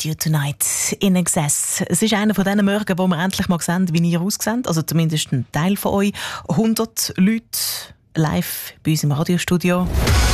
You Tonight in Excess. Es ist einer von diesen Morgen, wo wir endlich mal sehen, wie ihr ausseht. Also zumindest ein Teil von euch. 100 Leute live bei uns im Radiostudio.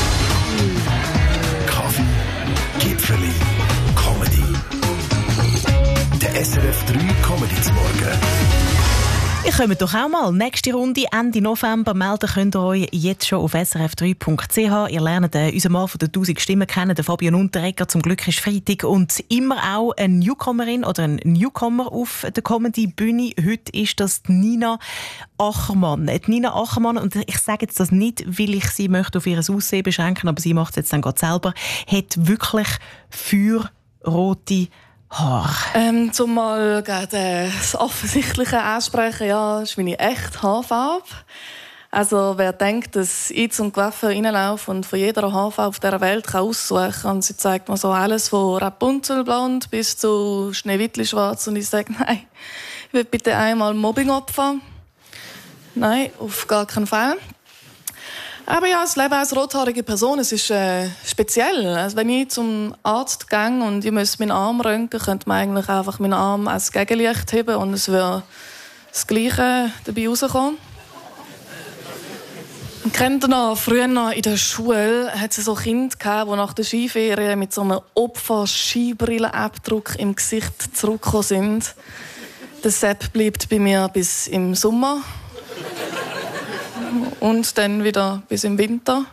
Kaffee, Gipfeli, Comedy. Der SRF 3 Comedy zum Morgen. Ihr kommt doch auch mal. Nächste Runde, Ende November. Melden könnt ihr euch jetzt schon auf srf3.ch. Ihr lernt unseren Mann von den 1000 Stimmen kennen, den Fabian Unterreger. Zum Glück ist Freitag. Und immer auch eine Newcomerin oder ein Newcomer auf der Comedy-Bühne. Heute ist das Nina Achermann. Die Nina Achermann, und ich sage jetzt das nicht, weil ich sie möchte auf ihr Aussehen beschränken, aber sie macht es jetzt dann gerade selber, hat wirklich feuerrote Haar. Zum mal das Offensichtliche ansprechen, ja, das ist meine echte Haarfarbe. Also wer denkt, dass ich zum Coiffeur reinlaufe und von jeder Haarfarbe auf dieser Welt kann aussuchen kann, und sie zeigt mir so alles von Rapunzelblond bis zu Schneewittli-schwarz, und ich sage, nein, ich will bitte einmal Mobbingopfer. Nein, auf gar keinen Fall. Aber ja, das Leben als rothaarige Person, es ist speziell. Also wenn ich zum Arzt gehe und ich muss meinen Arm röntgen, könnte man eigentlich einfach meinen Arm als Gegenlicht heben und es würde das Gleiche dabei rauskommen. Und kennt ihr noch, früher noch in der Schule hat es so Kinder gehabt, die nach der Skiferie mit so einem Opfer-Skibrillenabdruck im Gesicht zurückgekommen sind. Der Sepp bleibt bei mir bis im Sommer. Und dann wieder bis im Winter.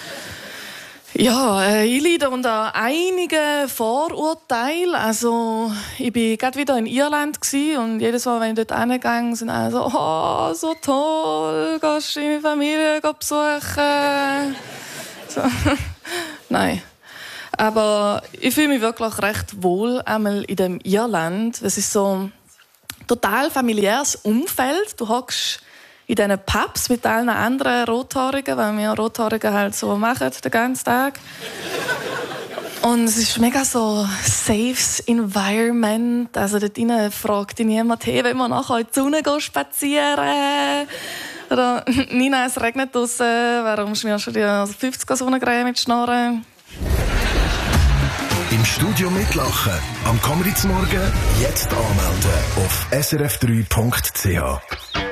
Ja, ich leide unter einigen Vorurteilen. Also, ich war gerade wieder in Irland und jedes Mal, wenn ich dort hingehe, sind alle so, oh, so toll, gehst du deine Familie besuchen. So. Nein. Aber ich fühle mich wirklich recht wohl einmal in dem Irland. Es ist so ein total familiäres Umfeld. Du hockst in diesen Pubs mit allen anderen Rothaarigen, weil wir Rothaarigen halt so machen den ganzen Tag. Und es ist mega so safe Environment. Also dort drinnen fragt dich niemand, hey, wenn wir nachher in die Sonne spazieren? Oder Nina, es regnet draussen, warum schmierst du dir 50er Sonnencreme mit Schnorren? Im Studio mitlachen. Am Comedy zum Morgen jetzt anmelden auf srf3.ch.